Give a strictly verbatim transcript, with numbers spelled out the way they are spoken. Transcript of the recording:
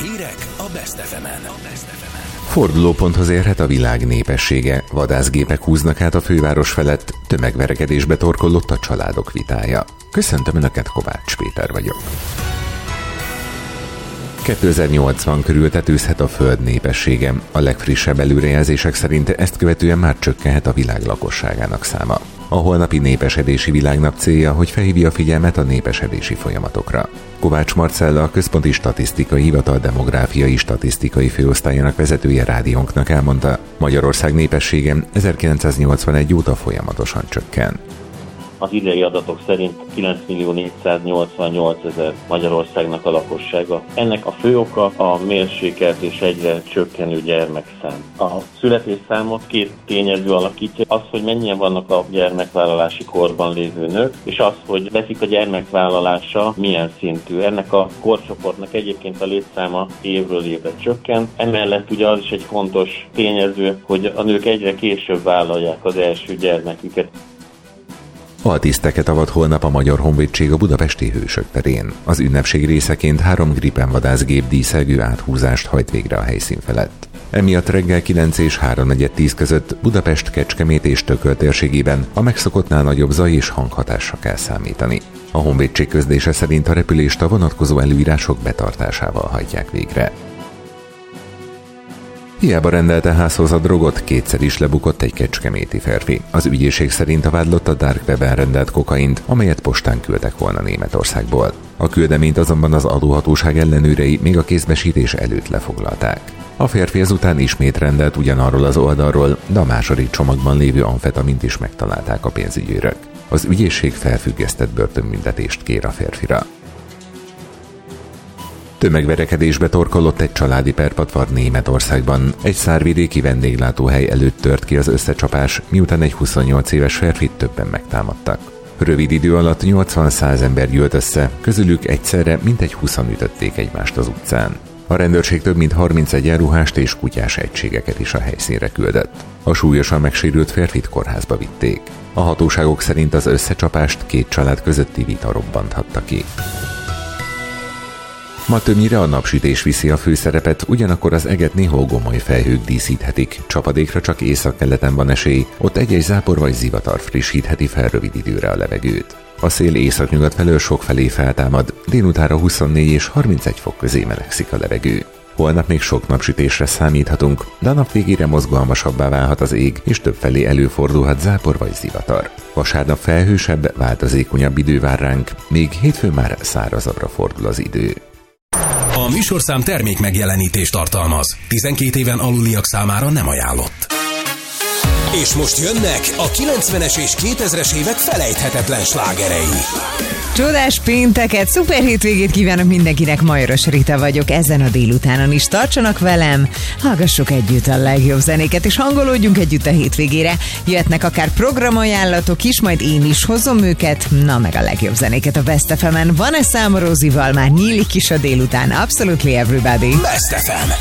Hírek a Best ef emen. Fordulóponthoz érhet a világ népessége, vadászgépek húznak át a főváros felett, tömegverekedésbe torkollott a családok vitája. Köszöntöm Önöket, Kovács Péter vagyok. kétezer-nyolcvan körül tetőzhet a Föld népessége. A legfrissebb előrejelzések szerint ezt követően már csökkenhet a világ lakosságának száma. A holnapi népesedési világnap célja, hogy felhívja a figyelmet a népesedési folyamatokra. Kovács Marcella, a Központi Statisztikai Hivatal demográfiai statisztikai főosztályának vezetője rádiónknak elmondta, Magyarország népessége ezerkilencszáznyolcvanegy óta folyamatosan csökken. Az idei adatok szerint kilencmillió-négyszáznyolcvannyolcezer Magyarországnak a lakossága. Ennek a fő oka a mérsékelt és egyre csökkenő gyermekszám. A születésszámot két tényező alakítja, az, hogy mennyien vannak a gyermekvállalási korban lévő nők, és az, hogy veszik a gyermekvállalása milyen szintű. Ennek a korcsoportnak egyébként a létszáma évről évre csökken. Emellett ugye az is egy fontos tényező, hogy a nők egyre később vállalják az első gyermeküket. Altiszteket avat holnap a Magyar Honvédség a budapesti Hősök terén. Az ünnepség részeként három Gripen vadászgép díszelgő áthúzást hajt végre a helyszín felett. Emiatt reggel kilenc és háromnegyed tíz között Budapest, Kecskemét és Tököl térségében a megszokottnál nagyobb zaj és hanghatásra kell számítani. A Honvédség közlése szerint a repülést a vonatkozó előírások betartásával hajtják végre. Hiába rendelte házhoz a drogot, kétszer is lebukott egy kecskeméti férfi. Az ügyészség szerint a vádlott a dark weben rendelt kokaint, amelyet postán küldtek volna Németországból. A küldeményt azonban az adóhatóság ellenőrei még a kézbesítés előtt lefoglalták. A férfi ezután ismét rendelt ugyanarról az oldalról, de a második csomagban lévő amfetamint is megtalálták a pénzügyőrök. Az ügyészség felfüggesztett börtönbüntetést kér a férfira. Tömegverekedésbe torkollott egy családi perpatvar Németországban. Egy szárvidéki vendéglátóhely előtt tört ki az összecsapás, miután egy huszonnyolc éves férfit többen megtámadtak. Rövid idő alatt nyolcvan-száz ember gyűlt össze, közülük egyszerre mintegy húszan ütötték egymást az utcán. A rendőrség több mint harminc egyenruhást és kutyás egységeket is a helyszínre küldött. A súlyosan megsérült férfit kórházba vitték. A hatóságok szerint az összecsapást két család közötti vita robbanthatta ki. Ma többnyire a napsütés viszi a főszerepet, ugyanakkor az eget néhol gomoly felhők díszíthetik, csapadékra csak északkeleten van esély, ott egy-egy zápor vagy zivatar frissítheti fel rövid időre a levegőt. A szél északnyugat felől sokfelé feltámad, délutánra huszonnégy és harmincegy fok közé melegszik a levegő. Holnap még sok napsütésre számíthatunk, de a nap végére mozgalmasabbá válhat az ég, és többfelé előfordulhat zápor vagy zivatar. Vasárnap felhősebb, változékonyabb idő vár ránk, még hétfőn már szárazabbra fordul az idő. A műsorszám termék megjelenítést tartalmaz. tizenkét éven aluliak számára nem ajánlott. És most jönnek a kilencvenes és kétezres évek felejthetetlen slágerei. Csodás pénteket, szuper hétvégét kívánok mindenkinek, Majoros Rita vagyok, ezen a délutánon is tartsanak velem, hallgassuk együtt a legjobb zenéket, és hangolódjunk együtt a hétvégére. Jöhetnek akár programajánlatok is, majd én is hozom őket, na meg a legjobb zenéket a Best ef emen. Vanessa Amorozival már nyílik is a délután, Absolutely Everybody. Best ef em.